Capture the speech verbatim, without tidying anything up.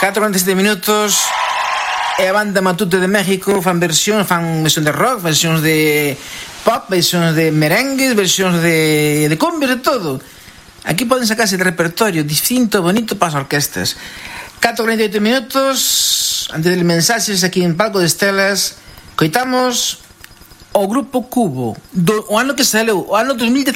catro cuarenta e sete minutos. E a banda Matute de México fan versión, fan versión de rock, versións de pop, versións de merengues, versións de, de cumbias, de todo. Aquí poden sacarse de repertorio distinto, bonito para as orquestas. catro cuarenta e oito minutos, antes de mensaxes aquí en Palco de Estelas, coitamos o Grupo Cubo, do, o ano que saleu, o ano dos mil